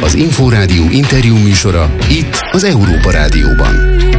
Az Inforádió interjú műsora itt az Európa Rádióban.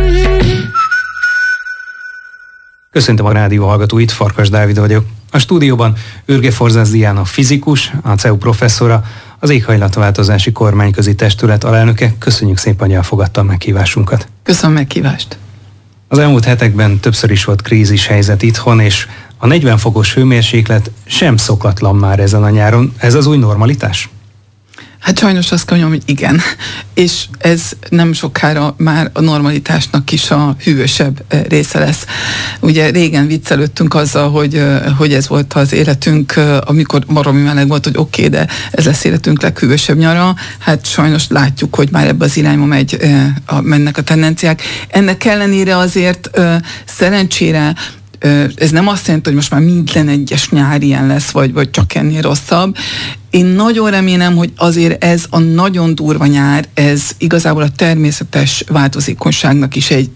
Köszöntöm a rádió hallgatóit, Farkas Dávid vagyok. A stúdióban Ürge Forzász Diana fizikus, a CEU professzora, az Éghajlatváltozási Kormányközi Testület alelnöke. Köszönjük szépen, hogy elfogadta a meghívásunkat. Köszönöm a meghívást. Az elmúlt hetekben többször is volt krízis helyzet itthon, és a 40 fokos hőmérséklet sem szokatlan már ezen a nyáron. Ez az új normalitás? Hát sajnos azt kell mondjam, hogy igen. És ez nem sokára már a normalitásnak is a hűvösebb része lesz. Ugye régen viccelődtünk azzal, hogy ez volt az életünk, amikor baromi meleg volt, hogy oké, de ez lesz életünk leghűvösebb nyara. Hát sajnos látjuk, hogy már ebbe az irányba mennek a tendenciák. Ennek ellenére azért szerencsére ez nem azt jelenti, hogy most már minden egyes nyár ilyen lesz, vagy csak ennél rosszabb. Én nagyon remélem, hogy azért ez a nagyon durva nyár, ez igazából a természetes változékonyságnak is egy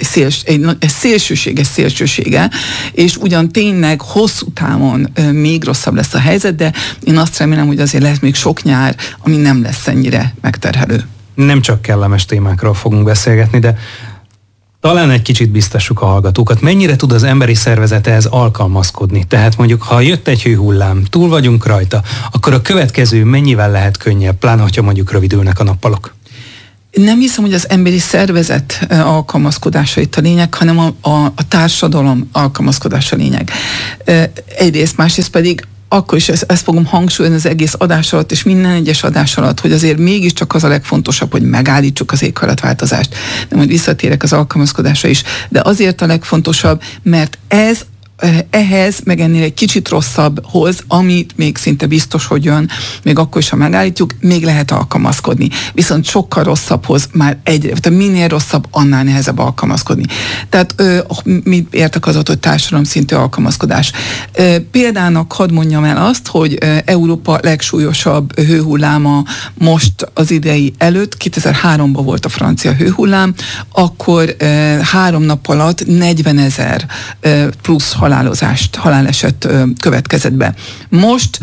szélsősége, és ugyan tényleg hosszú távon még rosszabb lesz a helyzet, de én azt remélem, hogy azért lesz még sok nyár, ami nem lesz ennyire megterhelő. Nem csak kellemes témákról fogunk beszélgetni, de talán egy kicsit biztassuk a hallgatókat. Mennyire tud az emberi szervezet ehhez alkalmazkodni? Tehát mondjuk, ha jött egy hőhullám, túl vagyunk rajta, akkor a következő mennyivel lehet könnyebb, pláne, hogyha mondjuk rövidülnek a nappalok? Nem hiszem, hogy az emberi szervezet alkalmazkodása itt a lényeg, hanem a társadalom alkalmazkodása a lényeg. Egyrészt, másrészt pedig akkor is ezt fogom hangsúlyozni az egész adás alatt, és minden egyes adás alatt, hogy azért mégiscsak az a legfontosabb, hogy megállítsuk az éghajlatváltozást. De majd visszatérek az alkalmazkodásra is. De azért a legfontosabb, mert ehhez, meg ennél egy kicsit rosszabbhoz, amit még szinte biztos, hogy jön, még akkor is, ha megállítjuk, még lehet alkalmazkodni. Viszont sokkal rosszabbhoz már minél rosszabb, annál nehezebb alkalmazkodni. Tehát mit értek az ott, hogy társadalom szintű alkalmazkodás. Példának hadd mondjam el azt, hogy Európa legsúlyosabb hőhulláma most az idei előtt, 2003-ban volt a francia hőhullám, akkor 3 nap alatt 40 000 plusz haláleset következett be. Most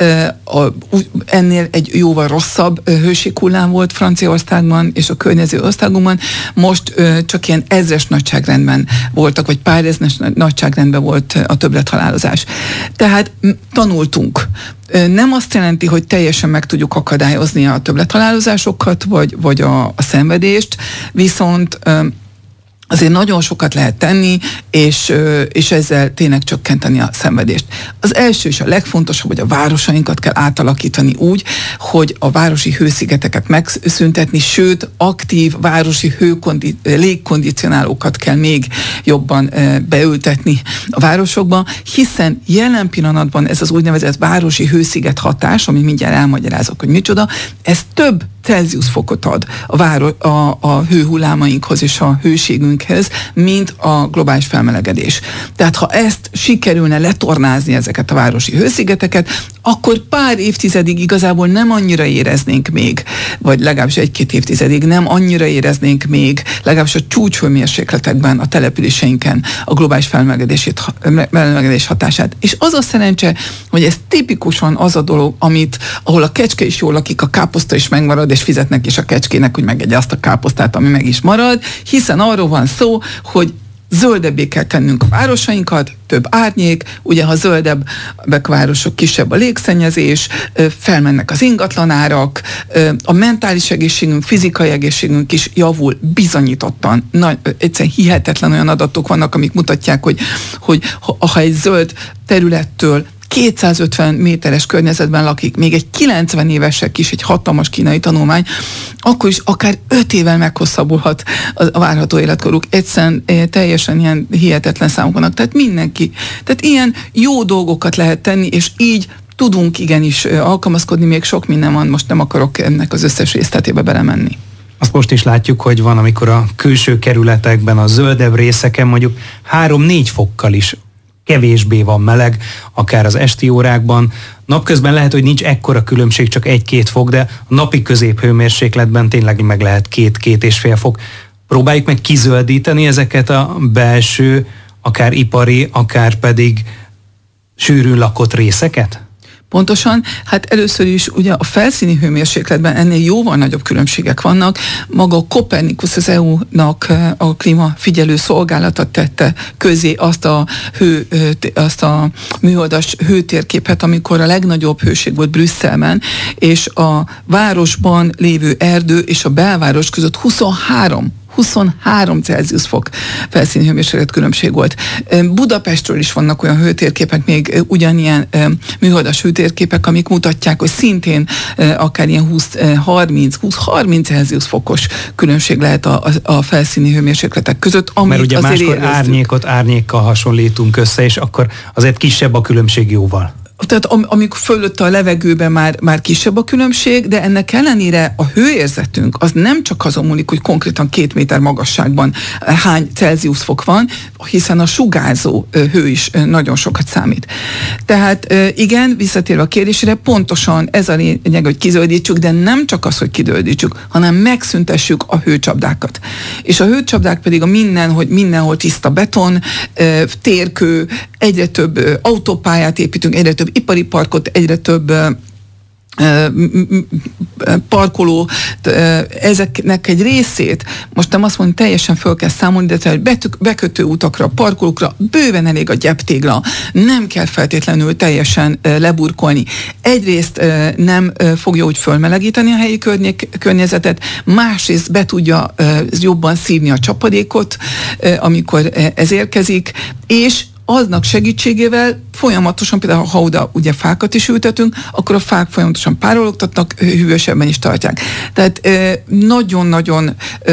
ennél egy jóval rosszabb hőséghullám volt Franciaországban és a környező országokban, most csak ilyen 1000-es nagyságrendben voltak, vagy pár ezres nagyságrendben volt a többlethalálozás. Tehát tanultunk. Nem azt jelenti, hogy teljesen meg tudjuk akadályozni a többlethalálozásokat, vagy a szenvedést, viszont azért nagyon sokat lehet tenni, és ezzel tényleg csökkenteni a szenvedést. Az első és a legfontosabb, hogy a városainkat kell átalakítani úgy, hogy a városi hőszigeteket megszüntetni, sőt, aktív városi légkondicionálókat kell még jobban beültetni a városokba, hiszen jelen pillanatban ez az úgynevezett városi hősziget hatás, ami mindjárt elmagyarázok, hogy micsoda, ez több Celsius fokot ad a hőhullámainkhoz és a hőségünkhez, mint a globális felmelegedés. Tehát ha ezt sikerülne letornázni ezeket a városi hőszigeteket, akkor pár évtizedig igazából nem annyira éreznénk még, vagy legalábbis 1-2 évtizedig nem annyira éreznénk még, legalábbis a csúcshőmérsékletekben, a településeinken a globális felmelegedés hatását. És az a szerencse, hogy ez tipikusan az a dolog, ahol a kecske is jól lakik, a káposzta is megmarad, és fizetnek is a kecskének, hogy megegye azt a káposztát, ami meg is marad, hiszen arról van szó, hogy zöldebbé kell tennünk a városainkat, több árnyék, ugye ha zöldebbek a városok, kisebb a légszennyezés, felmennek az ingatlanárak, a mentális egészségünk, fizikai egészségünk is javul bizonyítottan. Egyszerűen hihetetlen olyan adatok vannak, amik mutatják, hogy ha egy zöld területtől 250 méteres környezetben lakik, még egy 90 évesek is, egy hatalmas kínai tanulmány, akkor is akár 5 évvel meghosszabbulhat a várható életkoruk. Egyszerűen teljesen ilyen hihetetlen számok vannak. Tehát mindenki. Tehát ilyen jó dolgokat lehet tenni, és így tudunk igenis alkalmazkodni, még sok minden van, most nem akarok ennek az összes részletébe belemenni. Azt most is látjuk, hogy van, amikor a külső kerületekben, a zöldebb részeken mondjuk 3-4 fokkal is kevésbé van meleg, akár az esti órákban. Napközben lehet, hogy nincs ekkora különbség, csak 1-2 fok, de a napi középhőmérsékletben tényleg meg lehet 2-2,5 fok. Próbáljuk meg kizöldíteni ezeket a belső, akár ipari, akár pedig sűrűn lakott részeket? Pontosan, hát először is ugye a felszíni hőmérsékletben ennél jóval nagyobb különbségek vannak. Maga a Copernicus, az EU-nak a klímafigyelő szolgálata tette közé azt a műholdas hőtérképet, amikor a legnagyobb hőség volt Brüsszelben, és a városban lévő erdő és a belváros között 23 Celsius fok felszíni hőmérséklet különbség volt. Budapestről is vannak olyan hőtérképek, még ugyanilyen műholdas hőtérképek, amik mutatják, hogy szintén akár ilyen 20-30 Celsius fokos különbség lehet a felszíni hőmérsékletek között. Mert ugye máskor árnyékot árnyékkal hasonlítunk össze, és akkor azért kisebb a különbség jóval. Tehát amikor fölötte a levegőben már kisebb a különbség, de ennek ellenére a hőérzetünk az nem csak azon múlik, hogy konkrétan 2 méter magasságban hány Celsius fok van, hiszen a sugárzó hő is nagyon sokat számít. Tehát igen, visszatérve a kérdésére, pontosan ez a lényeg, hogy kizöldítsük, de nem csak az, hogy kizöldítsük, hanem megszüntessük a hőcsapdákat. És a hőcsapdák pedig mindenhol tiszta beton, térkő, egyre több autópályát építünk, egyre több ipari parkot, egyre több parkoló, ezeknek egy részét, most nem azt mondom, teljesen föl kell számolni, de bekötő utakra, parkolókra bőven elég a gyeptégla, nem kell feltétlenül teljesen leburkolni. Egyrészt nem fogja úgy fölmelegíteni a helyi környezetet, másrészt be tudja jobban szívni a csapadékot, amikor ez érkezik, és aznak segítségével folyamatosan, például ha oda ugye fákat is ültetünk, akkor a fák folyamatosan párologtatnak, hűvösebben is tartják. Tehát nagyon-nagyon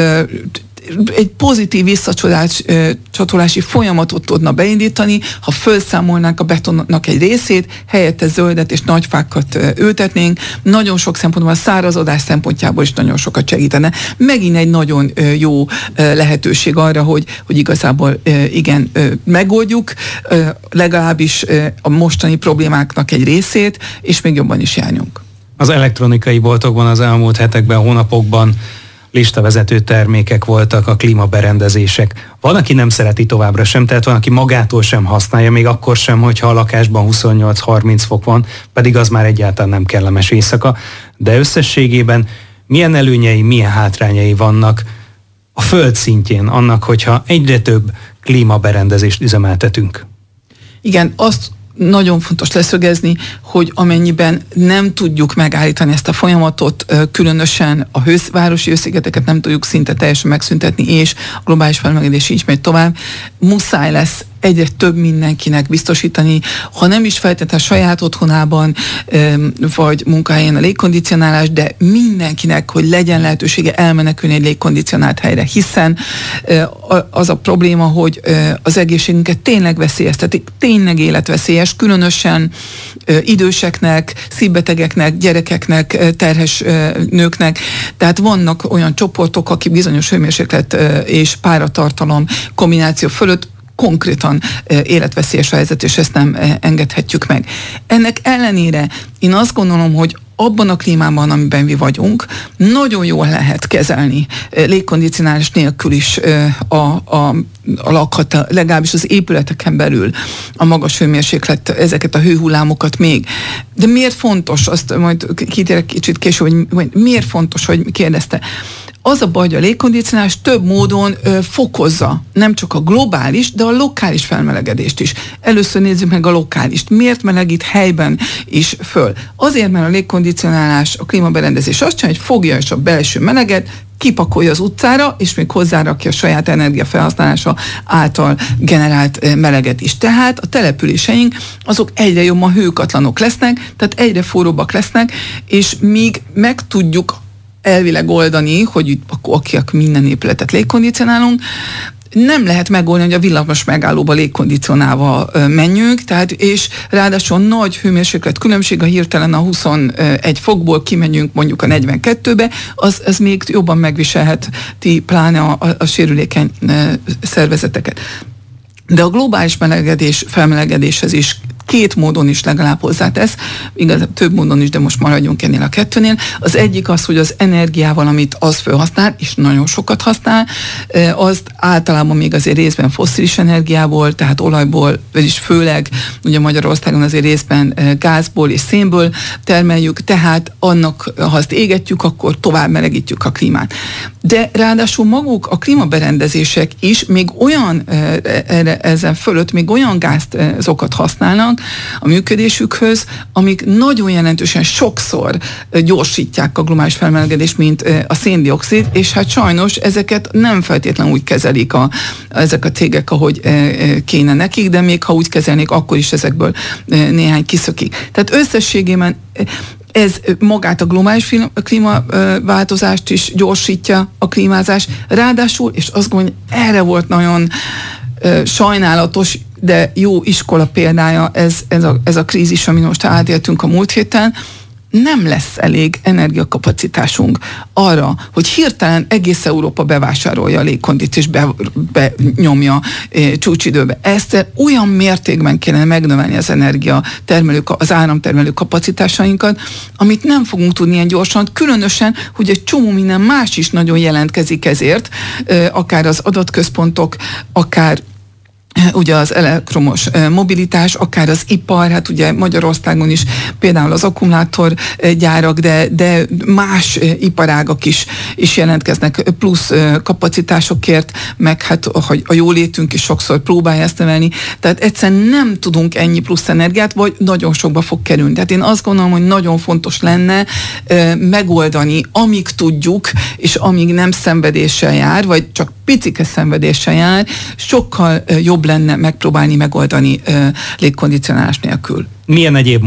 egy pozitív visszacsatolási folyamatot tudna beindítani, ha felszámolnánk a betonnak egy részét, helyette zöldet és nagy fákat ültetnénk, nagyon sok szempontból a szárazodás szempontjából is nagyon sokat segítene. Megint egy nagyon jó lehetőség arra, hogy igazából igen, megoldjuk legalábbis a mostani problémáknak egy részét, és még jobban is járjunk. Az elektronikai boltokban az elmúlt hetekben, hónapokban listavezető termékek voltak, a klímaberendezések. Van, aki nem szereti továbbra sem, tehát van, aki magától sem használja, még akkor sem, hogyha a lakásban 28-30 fok van, pedig az már egyáltalán nem kellemes éjszaka. De összességében milyen előnyei, milyen hátrányai vannak a föld szintjén annak, hogyha egyre több klímaberendezést üzemeltetünk? Igen, azt nagyon fontos leszögezni, hogy amennyiben nem tudjuk megállítani ezt a folyamatot, különösen a városi hőszigeteket nem tudjuk szinte teljesen megszüntetni, és a globális felmelegedés így megy tovább, muszáj lesz egyre több mindenkinek biztosítani, ha nem is feltétlenül saját otthonában, vagy munkahelyen a légkondicionálás, de mindenkinek, hogy legyen lehetősége elmenekülni egy légkondicionált helyre, hiszen az a probléma, hogy az egészségünket tényleg veszélyeztetik, tényleg életveszélyes, különösen időseknek, szívbetegeknek, gyerekeknek, terhes nőknek, tehát vannak olyan csoportok, akik bizonyos hőmérséklet és páratartalom kombináció fölött konkrétan életveszélyes a helyzet, és ezt nem engedhetjük meg. Ennek ellenére én azt gondolom, hogy abban a klímában, amiben mi vagyunk, nagyon jól lehet kezelni légkondicionálás nélkül is legalábbis az épületeken belül a magas hőmérséklet, ezeket a hőhullámokat még. De miért fontos, azt majd kitérek kicsit később, hogy miért fontos, hogy kérdezte. Az a baj, hogy a légkondicionálás több módon fokozza nem csak a globális, de a lokális felmelegedést is. Először nézzük meg a lokálist. Miért melegít helyben is föl? Azért, mert a légkondicionálás, a klímaberendezés azt csinálja, hogy fogja is a belső meleget, kipakolja az utcára, és még hozzárakja a saját energiafelhasználása által generált meleget is. Tehát a településeink azok egyre jobban hőkatlanok lesznek, tehát egyre forróbbak lesznek, és míg meg tudjuk elvileg oldani, hogy akik minden épületet légkondicionálunk, nem lehet megoldani, hogy a villamos megállóba légkondicionálva menjünk, tehát és ráadásul nagy hőmérséklet különbség, a hirtelen a 21 fokból kimegyünk mondjuk a 42-be, az még jobban megviselheti pláne a sérülékeny szervezeteket. De a globális felmelegedéshez is két módon is legalább hozzátesz, igaz, több módon is, de most maradjunk ennél a kettőnél. Az egyik az, hogy az energiával, amit az felhasznál, és nagyon sokat használ, azt általában még azért részben fosszilis energiából, tehát olajból, vagyis főleg ugye Magyarországon azért részben gázból és szénből termeljük, tehát annak, ha azt égetjük, akkor tovább melegítjük a klímát. De ráadásul maguk a klímaberendezések is még olyan, ezen fölött még olyan gázokat használnak a működésükhöz, amik nagyon jelentősen sokszor gyorsítják a globális felmelegedést, mint a széndioxid, és hát sajnos ezeket nem feltétlenül úgy kezelik ezek a cégek, ahogy kéne nekik, de még ha úgy kezelnék, akkor is ezekből néhány kiszökik. Tehát összességében ez magát a globális klímaváltozást is gyorsítja, a klímázás. Ráadásul, és azt gondolom, hogy erre volt nagyon sajnálatos, de jó iskola példája ez a krízis, ami most átéltünk a múlt héten, nem lesz elég energiakapacitásunk arra, hogy hirtelen egész Európa bevásárolja a légkondit és benyomja csúcsidőbe. Ezt olyan mértékben kellene megnövelni az áramtermelő kapacitásainkat, amit nem fogunk tudni ilyen gyorsan, különösen, hogy egy csomó minden más is nagyon jelentkezik ezért, akár az adatközpontok, akár ugye az elektromos mobilitás, akár az ipar, hát ugye Magyarországon is például az akkumulátorgyárak, de más iparágak is jelentkeznek plusz kapacitásokért, meg hát a jólétünk is sokszor próbálja ezt emelni. Tehát egyszerűen nem tudunk ennyi plusz energiát, vagy nagyon sokba fog kerülni. Tehát én azt gondolom, hogy nagyon fontos lenne megoldani, amíg tudjuk, és amíg nem szenvedéssel jár, vagy csak picike szenvedéssel jár, sokkal jobb lenne megpróbálni megoldani légkondicionálás nélkül. Milyen egyéb